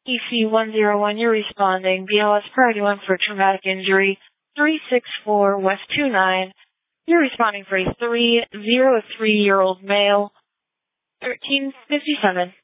EC101, you're responding. BLS priority 1 for traumatic injury. 364 West 29. You're responding for a 303-year-old male. 1357.